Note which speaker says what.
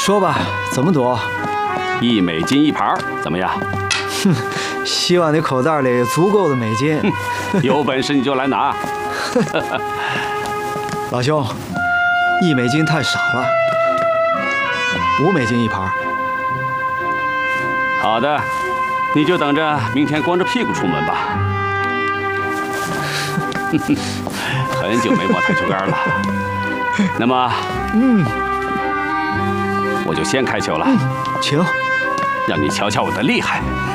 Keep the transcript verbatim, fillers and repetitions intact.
Speaker 1: 说吧，怎么赌？
Speaker 2: 一美金一盘，怎么样？
Speaker 1: 哼，希望你口袋里有足够的美金。
Speaker 2: 有本事你就来拿。
Speaker 1: 老兄，一美金太少了，五美金一盘。
Speaker 2: 好的，你就等着明天光着屁股出门吧。很久没摸台球杆了，那么，
Speaker 1: 嗯，
Speaker 2: 我就先开球了。
Speaker 1: 嗯，请，
Speaker 2: 让你瞧瞧我的厉害。